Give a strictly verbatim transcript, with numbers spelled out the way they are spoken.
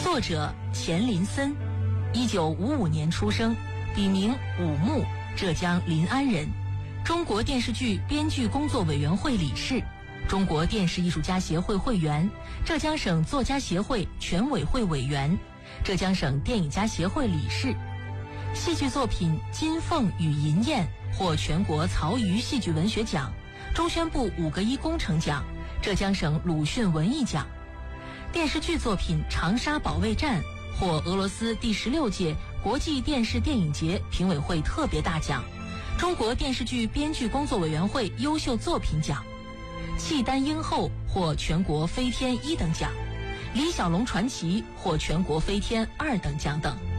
作者钱林森，一九五五年出生，笔名武木，浙江临安人，中国电视剧编剧工作委员会理事，中国电视艺术家协会会员，浙江省作家协会全委会委员，浙江省电影家协会理事。戏剧作品《金凤与银燕》获全国曹禺戏剧文学奖、中宣部五个一工程奖、浙江省鲁迅文艺奖。电视剧作品《长沙保卫战》获俄罗斯第十六届国际电视电影节评委会特别大奖、中国电视剧编剧工作委员会优秀作品奖。契丹英后获全国飞天一等奖，李小龙传奇获全国飞天二等奖等。